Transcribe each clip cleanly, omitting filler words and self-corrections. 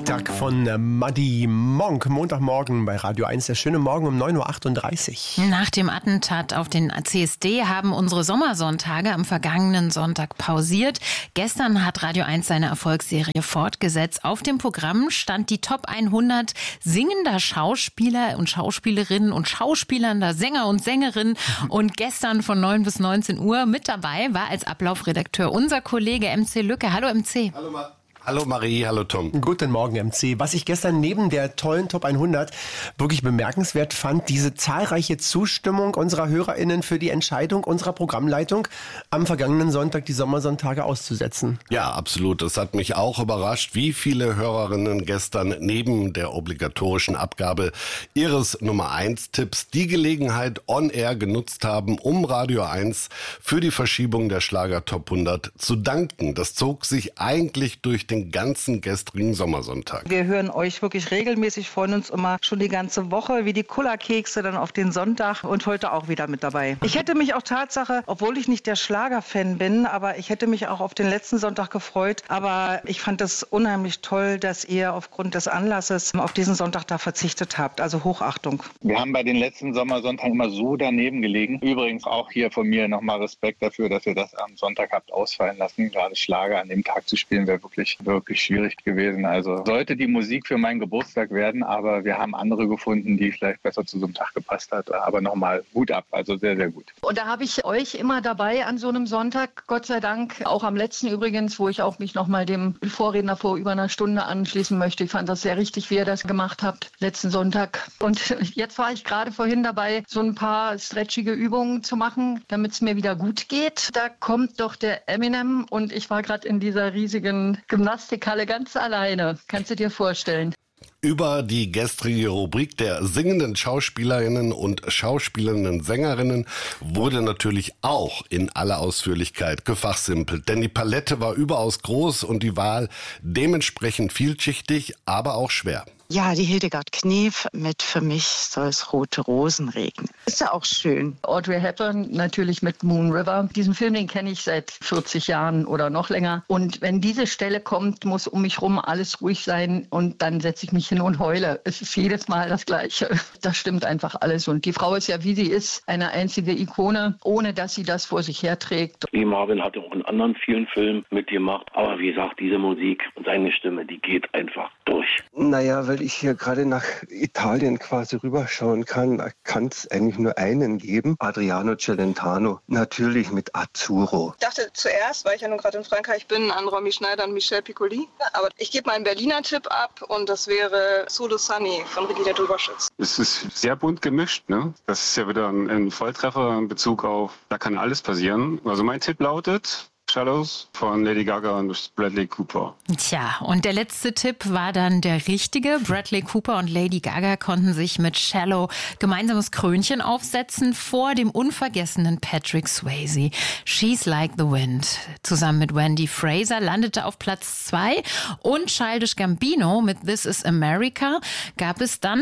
Freitag von Muddy Monk. Montagmorgen bei Radio 1. Der schöne Morgen um 9.38 Uhr. Nach dem Attentat auf den CSD haben unsere Sommersonntage am vergangenen Sonntag pausiert. Gestern hat Radio 1 seine Erfolgsserie fortgesetzt. Auf dem Programm stand die Top 100 singender Schauspieler und Schauspielerinnen und schauspielernder Sänger und Sängerinnen. Und gestern von 9 bis 19 Uhr mit dabei war als Ablaufredakteur unser Kollege MC Lücke. Hallo MC. Hallo Marie, hallo Tom. Guten Morgen, MC. Was ich gestern neben der tollen Top 100 wirklich bemerkenswert fand, diese zahlreiche Zustimmung unserer HörerInnen für die Entscheidung unserer Programmleitung, am vergangenen Sonntag die Sommersonntage auszusetzen. Ja, absolut. Es hat mich auch überrascht, wie viele Hörerinnen gestern neben der obligatorischen Abgabe ihres Nummer 1 Tipps die Gelegenheit on-air genutzt haben, um Radio 1 für die Verschiebung der Schlager Top 100 zu danken. Das zog sich eigentlich durch den ganzen gestrigen Sommersonntag. Wir hören euch wirklich regelmäßig, freuen uns immer schon die ganze Woche, wie die Kullerkekse dann auf den Sonntag und heute auch wieder mit dabei. Ich hätte mich auch Tatsache, obwohl ich nicht der Schlagerfan bin, aber ich hätte mich auch auf den letzten Sonntag gefreut. Aber ich fand es unheimlich toll, dass ihr aufgrund des Anlasses auf diesen Sonntag da verzichtet habt. Also Hochachtung. Wir haben bei den letzten Sommersonntagen immer so daneben gelegen. Übrigens auch hier von mir nochmal Respekt dafür, dass ihr das am Sonntag habt ausfallen lassen. Gerade Schlager an dem Tag zu spielen, wäre wirklich schwierig gewesen. Also sollte die Musik für meinen Geburtstag werden, aber wir haben andere gefunden, die vielleicht besser zu so einem Tag gepasst hat. Aber nochmal Hut ab, also sehr, sehr gut. Und da habe ich euch immer dabei an so einem Sonntag, Gott sei Dank, auch am letzten übrigens, wo ich auch mich nochmal dem Vorredner vor über einer Stunde anschließen möchte. Ich fand das sehr richtig, wie ihr das gemacht habt, letzten Sonntag. Und jetzt war ich gerade vorhin dabei, so ein paar stretchige Übungen zu machen, damit es mir wieder gut geht. Da kommt doch der Eminem und ich war gerade in dieser riesigen Gymnastikhalle ganz alleine. Kannst du dir vorstellen? Über die gestrige Rubrik der singenden Schauspielerinnen und schauspielenden Sängerinnen wurde natürlich auch in aller Ausführlichkeit gefachsimpelt. Denn die Palette war überaus groß und die Wahl dementsprechend vielschichtig, aber auch schwer. Ja, die Hildegard Knef mit Für mich soll es rote Rosen regnen. Ist ja auch schön. Audrey Hepburn natürlich mit Moon River. Diesen Film, den kenne ich seit 40 Jahren oder noch länger. Und wenn diese Stelle kommt, muss um mich rum alles ruhig sein und dann setze ich mich hin und heule. Es ist jedes Mal das Gleiche. Das stimmt einfach alles. Und die Frau ist ja, wie sie ist, eine einzige Ikone, ohne dass sie das vor sich herträgt. Lee Marvin hat auch in anderen vielen Filmen mitgemacht. Aber wie gesagt, diese Musik und seine Stimme, die geht einfach durch. Naja, weil ich hier gerade nach Italien quasi rüberschauen kann es eigentlich nur einen geben. Adriano Celentano, natürlich mit Azzurro. Ich dachte zuerst, weil ich ja nun gerade in Frankreich bin, an Romy Schneider und Michel Piccoli. Aber ich gebe mal einen Berliner Tipp ab und das wäre Solo Sunny von Regina Drüberschütz. Es ist sehr bunt gemischt, ne? Das ist ja wieder ein Volltreffer in Bezug auf, da kann alles passieren. Also mein Tipp lautet Shadows von Lady Gaga und Bradley Cooper. Tja, und der letzte Tipp war dann der richtige. Bradley Cooper und Lady Gaga konnten sich mit Shallow gemeinsames Krönchen aufsetzen vor dem unvergessenen Patrick Swayze. She's Like the Wind zusammen mit Wendy Fraser landete auf Platz 2 und Childish Gambino mit This is America gab es dann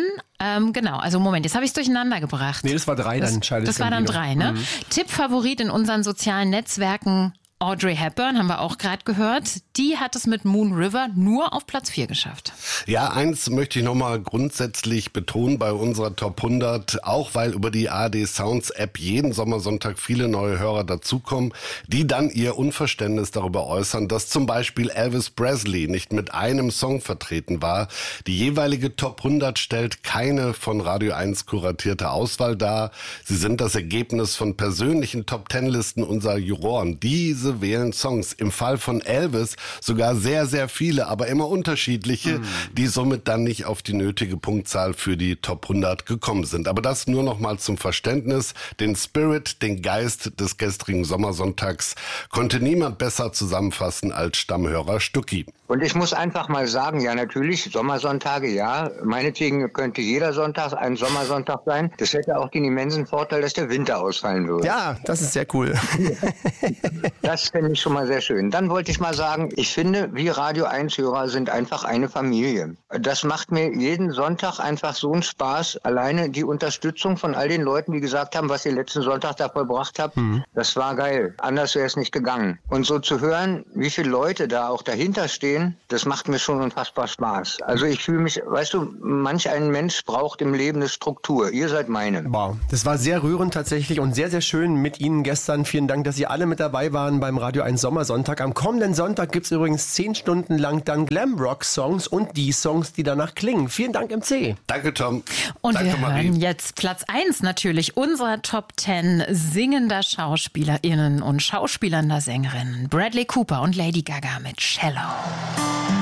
also Moment, jetzt habe ich es durcheinander gebracht. Nee, das war 3 dann, Childish Gambino. Das war dann 3, ne? Tippfavorit in unseren sozialen Netzwerken Audrey Hepburn, haben wir auch gerade gehört, die hat es mit Moon River nur auf Platz 4 geschafft. Ja, eins möchte ich nochmal grundsätzlich betonen bei unserer Top 100, auch weil über die ARD Sounds App jeden Sommersonntag viele neue Hörer dazukommen, die dann ihr Unverständnis darüber äußern, dass zum Beispiel Elvis Presley nicht mit einem Song vertreten war. Die jeweilige Top 100 stellt keine von Radio 1 kuratierte Auswahl dar. Sie sind das Ergebnis von persönlichen Top 10 Listen unserer Juroren. Diese wählen Songs. Im Fall von Elvis sogar sehr, sehr viele, aber immer unterschiedliche, die somit dann nicht auf die nötige Punktzahl für die Top 100 gekommen sind. Aber das nur noch mal zum Verständnis. Den Spirit, den Geist des gestrigen Sommersonntags konnte niemand besser zusammenfassen als Stammhörer Stucki. Und ich muss einfach mal sagen, ja natürlich, Sommersonntage, ja, meinetwegen könnte jeder Sonntag ein Sommersonntag sein. Das hätte auch den immensen Vorteil, dass der Winter ausfallen würde. Ja, das ist sehr cool. Das Das finde ich schon mal sehr schön. Dann wollte ich mal sagen, ich finde, wir Radio 1-Hörer sind einfach eine Familie. Das macht mir jeden Sonntag einfach so einen Spaß. Alleine die Unterstützung von all den Leuten, die gesagt haben, was ihr letzten Sonntag da vollbracht habt, das war geil. Anders wäre es nicht gegangen. Und so zu hören, wie viele Leute da auch dahinter stehen, das macht mir schon unfassbar Spaß. Also ich fühle mich, weißt du, manch ein Mensch braucht im Leben eine Struktur. Ihr seid meine. Wow, das war sehr rührend tatsächlich und sehr, sehr schön mit Ihnen gestern. Vielen Dank, dass Sie alle mit dabei waren beim Radio 1 Sommersonntag. Am kommenden Sonntag gibt es übrigens 10 Stunden lang dann Glamrock-Songs und die Songs, die danach klingen. Vielen Dank, MC. Danke, Tom. Und Danke, wir Marie. hören jetzt Platz 1 natürlich unserer Top 10 singender SchauspielerInnen und schauspielernder Sängerinnen. Bradley Cooper und Lady Gaga mit Shallow.